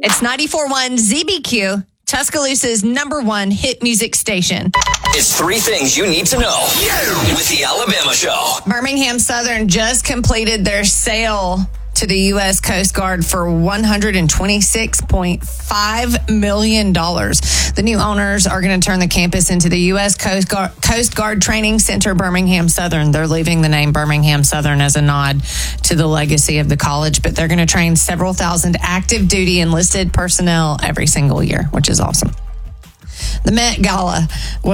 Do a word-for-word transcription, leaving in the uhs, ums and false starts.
It's ninety-four point one Z B Q, Tuscaloosa's number one hit music station. It's three things you need to know with the Alabama Show. Birmingham Southern just completed their sale to the U S Coast Guard for one hundred twenty-six point five million dollars. The new owners are going to turn the campus into the U S Coast Guard, Coast Guard Training Center, Birmingham Southern. They're leaving the name Birmingham Southern as a nod to the legacy of the college, but they're going to train several thousand active duty enlisted personnel every single year, which is awesome. The Met Gala was